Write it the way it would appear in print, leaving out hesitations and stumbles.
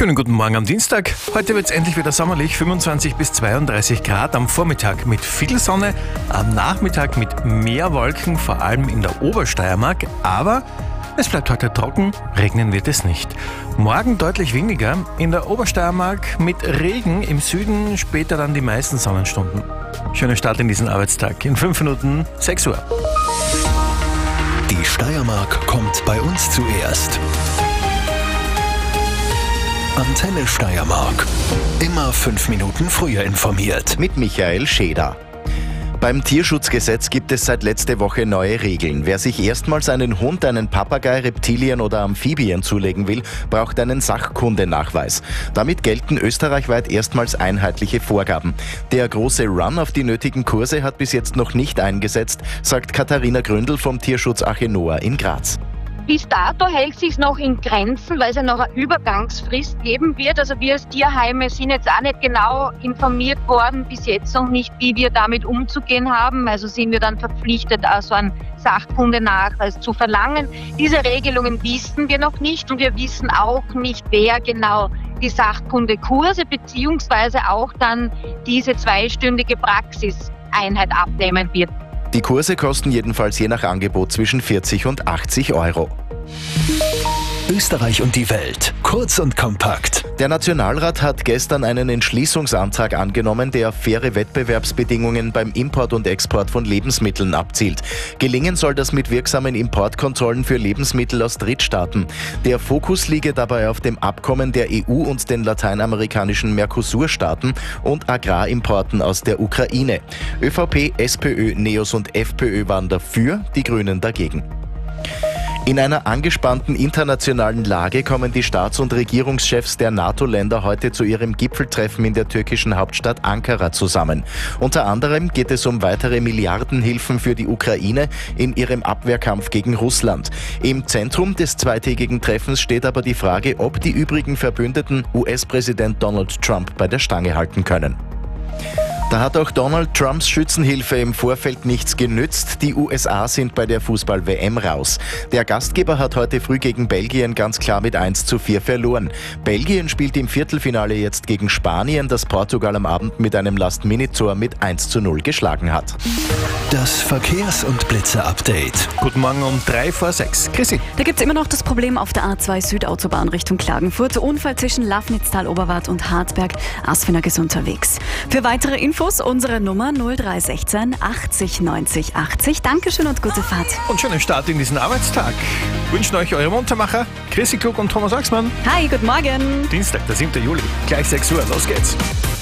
Schönen guten Morgen am Dienstag. Heute wird es endlich wieder sommerlich, 25 bis 32 Grad am Vormittag mit viel Sonne, am Nachmittag mit mehr Wolken, vor allem in der Obersteiermark, aber es bleibt heute trocken, regnen wird es nicht. Morgen deutlich weniger, in der Obersteiermark mit Regen, im Süden später dann die meisten Sonnenstunden. Schöner Start in diesen Arbeitstag, in 5 Minuten 6 Uhr. Die Steiermark kommt bei uns zuerst. Antenne Steiermark. Immer 5 Minuten früher informiert. Mit Michael Scheder. Beim Tierschutzgesetz gibt es seit letzter Woche neue Regeln. Wer sich erstmals einen Hund, einen Papagei, Reptilien oder Amphibien zulegen will, braucht einen Sachkundenachweis. Damit gelten österreichweit erstmals einheitliche Vorgaben. Der große Run auf die nötigen Kurse hat bis jetzt noch nicht eingesetzt, sagt Katharina Gründel vom Tierschutz Achenoa in Graz. Bis dato hält sich noch in Grenzen, weil es ja noch eine Übergangsfrist geben wird. Also wir als Tierheime sind jetzt auch nicht genau informiert worden, bis jetzt noch nicht, wie wir damit umzugehen haben. Also sind wir dann verpflichtet, also einen Sachkundenachweis zu verlangen. Diese Regelungen wissen wir noch nicht und wir wissen auch nicht, wer genau die Sachkundekurse beziehungsweise auch dann diese 2-stündige Praxiseinheit abnehmen wird. Die Kurse kosten jedenfalls je nach Angebot zwischen 40 und 80 Euro. Österreich und die Welt. Kurz und kompakt. Der Nationalrat hat gestern einen Entschließungsantrag angenommen, der auf faire Wettbewerbsbedingungen beim Import und Export von Lebensmitteln abzielt. Gelingen soll das mit wirksamen Importkontrollen für Lebensmittel aus Drittstaaten. Der Fokus liege dabei auf dem Abkommen der EU und den lateinamerikanischen Mercosur-Staaten und Agrarimporten aus der Ukraine. ÖVP, SPÖ, NEOS und FPÖ waren dafür, die Grünen dagegen. In einer angespannten internationalen Lage kommen die Staats- und Regierungschefs der NATO-Länder heute zu ihrem Gipfeltreffen in der türkischen Hauptstadt Ankara zusammen. Unter anderem geht es um weitere Milliardenhilfen für die Ukraine in ihrem Abwehrkampf gegen Russland. Im Zentrum des zweitägigen Treffens steht aber die Frage, ob die übrigen Verbündeten US-Präsident Donald Trump bei der Stange halten können. Da hat auch Donald Trumps Schützenhilfe im Vorfeld nichts genützt. Die USA sind bei der Fußball-WM raus. Der Gastgeber hat heute früh gegen Belgien ganz klar mit 1:4 verloren. Belgien spielt im Viertelfinale jetzt gegen Spanien, das Portugal am Abend mit einem Last-Minute-Tor mit 1:0 geschlagen hat. Das Verkehrs- und Blitze-Update. Guten Morgen um 3 vor 6. Chrissy. Da gibt es immer noch das Problem auf der A2 Südautobahn Richtung Klagenfurt. Unfall zwischen Lafnitztal, Oberwart und Hartberg. Asfinag ist unterwegs. Für weitere Infos unsere Nummer 0316 80 90 80. Dankeschön und gute Fahrt. Und schönen Start in diesen Arbeitstag. Wünschen euch eure Muntermacher, Chrissy Klug und Thomas Axmann. Hi, guten Morgen. Dienstag, der 7. Juli, gleich 6 Uhr, los geht's.